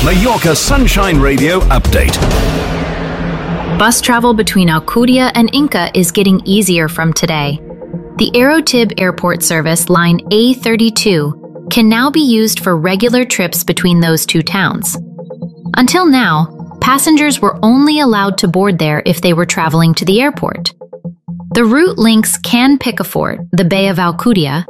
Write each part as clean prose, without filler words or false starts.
Mallorca Sunshine Radio update. Bus travel between Alcudia and Inca is getting easier from today. The Aerotib Airport service, line A32, can now be used for regular trips between those two towns. Until now, passengers were only allowed to board there if they were traveling to the airport. The route links Can Picafort, the Bay of Alcudia,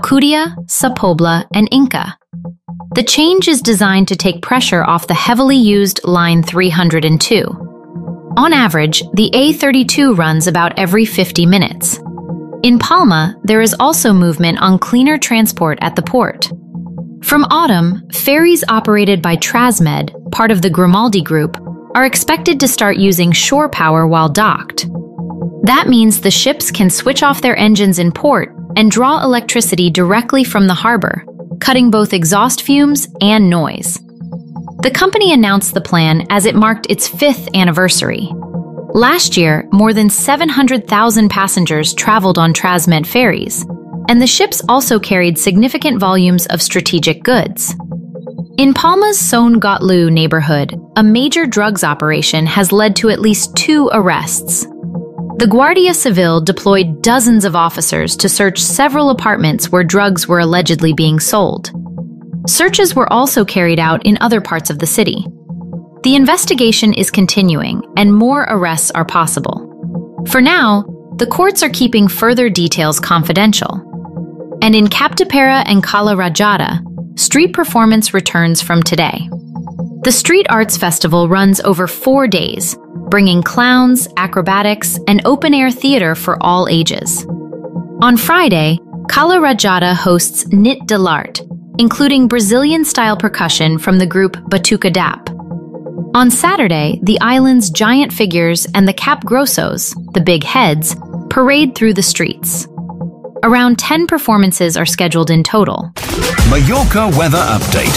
Sa Pobla, and Inca. The change is designed to take pressure off the heavily used line 302. On average, the A32 runs about every 50 minutes. In Palma, there is also movement on cleaner transport at the port. From autumn, ferries operated by Trasmed, part of the Grimaldi Group, are expected to start using shore power while docked. That means the ships can switch off their engines in port and draw electricity directly from the harbor, cutting both exhaust fumes and noise. The company announced the plan as it marked its 5th anniversary. Last year, more than 700,000 passengers traveled on Trasmed ferries, and the ships also carried significant volumes of strategic goods. In Palma's Son Gotlu neighborhood, a major drugs operation has led to at least 2 arrests. The Guardia Civil deployed dozens of officers to search several apartments where drugs were allegedly being sold. Searches were also carried out in other parts of the city. The investigation is continuing, and more arrests are possible. For now, the courts are keeping further details confidential. And in Captepera and Cala Rajada, street performance returns from today. The Street Arts Festival runs over 4 days, bringing clowns, acrobatics, and open-air theater for all ages. On Friday, Cala Rajada hosts Nit de l'Art, including Brazilian-style percussion from the group Batuca Dap. On Saturday, the island's giant figures and the Cap Grossos, the big heads, parade through the streets. Around 10 performances are scheduled in total. Mallorca weather update.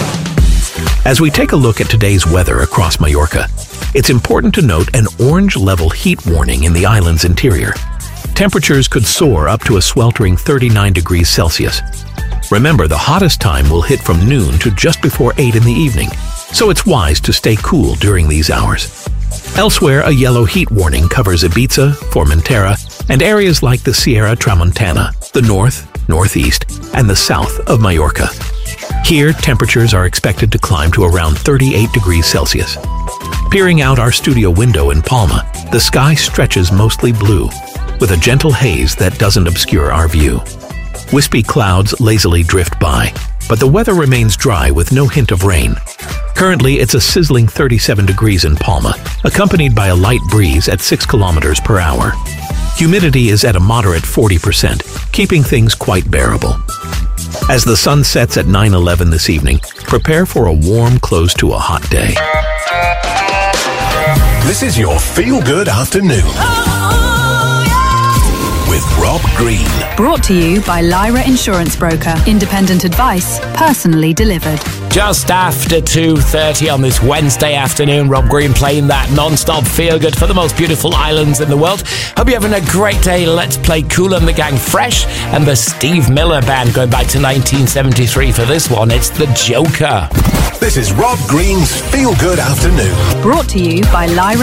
As we take a look at today's weather across Mallorca, it's important to note an orange-level heat warning in the island's interior. Temperatures could soar up to a sweltering 39 degrees Celsius. Remember, the hottest time will hit from noon to just before 8 in the evening, so it's wise to stay cool during these hours. Elsewhere, a yellow heat warning covers Ibiza, Formentera, and areas like the Sierra Tramontana, the north, northeast, and the south of Mallorca. Here, temperatures are expected to climb to around 38 degrees Celsius. Peering out our studio window in Palma, the sky stretches mostly blue, with a gentle haze that doesn't obscure our view. Wispy clouds lazily drift by, but the weather remains dry with no hint of rain. Currently, it's a sizzling 37 degrees in Palma, accompanied by a light breeze at 6 kilometers per hour. Humidity is at a moderate 40%, keeping things quite bearable. As the sun sets at 9:11 this evening, prepare for a warm close to a hot day. This is your feel-good afternoon. With Rob Green. Brought to you by Lyra Insurance Broker. Independent advice, personally delivered. Just after 2:30 on this Wednesday afternoon, Rob Green playing that non-stop feel-good for the most beautiful islands in the world. Hope you're having a great day. Let's play Kool and the Gang Fresh and the Steve Miller Band going back to 1973 for this one. It's The Joker. This is Rob Green's Feel Good Afternoon. Brought to you by Lyra